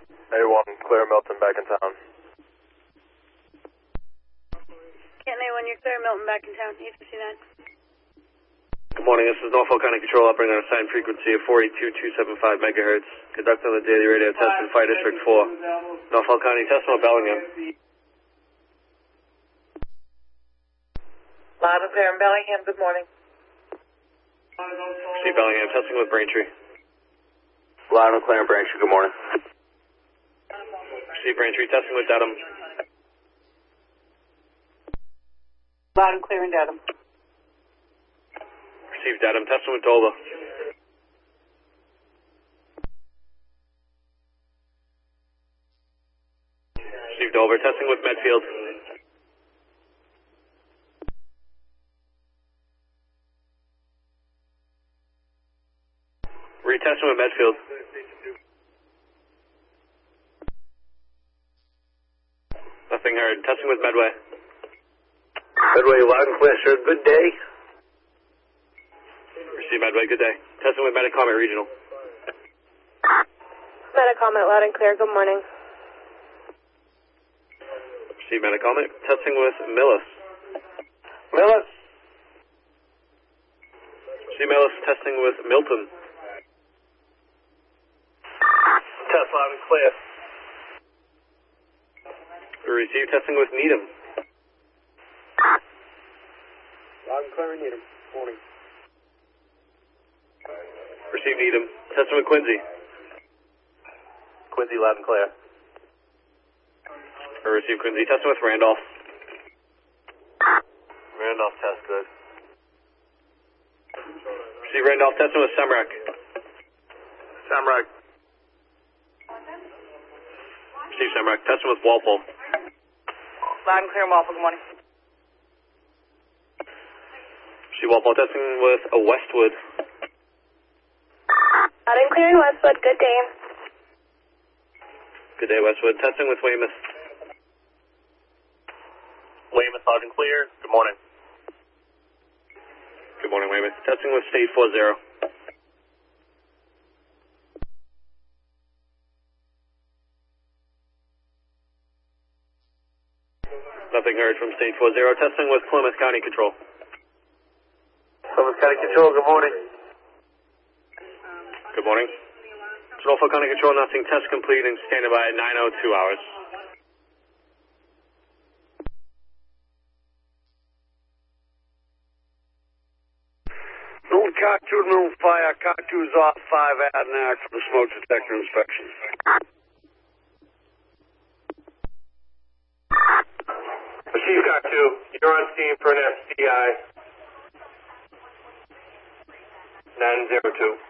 A1, clear Milton back in town. Canton A1, you're clear Milton back in town, 859. Good morning, this is Norfolk County Control operating on a assigned frequency of 482.275 megahertz. Conducting the daily radio test in Fire District 4. Norfolk County, Tesla Bellingham. Loud and clear in Bellingham, good morning. Steve Bellingham, testing with Braintree. Loud and clear in Braintree, good morning. Steve Braintree, testing with Dedham. Loud and clear in Dedham. Steve Dedham, testing with Dover. Steve Dover, testing with Medfield. Retesting with Medfield. Nothing heard. Testing with Medway. Medway, loud and clear, sir. Good day. Receive Medway, good day. Testing with Metacomet Regional. Metacomet, loud and clear, good morning. Receive Metacomet. Testing with Millis. Millis. Receive Millis, testing with Milton. Test loud and clear. Receive testing with Needham. Loud and clear in Needham. Morning. Receive Needham. Testing with Quincy. Quincy, loud and clear. Receive Quincy. Testing with Randolph. Randolph, test good. Receive Randolph. Testing with Semrak. Samrak. Receive Semrak. Testing with Walpole. Loud and clear in Walpole, good morning. Receive Walpole. Testing with Westwood. Loud and clear in Westwood, good day. Good day, Westwood. Testing with Weymouth. Weymouth, loud and clear. Good morning. Good morning, Weymouth. Testing with State 40. Nothing heard from State 40. Testing with Plymouth County Control. Plymouth County Control, good morning. Good morning. Norfolk County Control announcing test complete and standing by at 9:02 hours. Milton Car 2 to Milton Fire. Car 2 is off 5 Adanac for the smoke detector inspection. Receive Car 2. You're on scene for an STI. 902.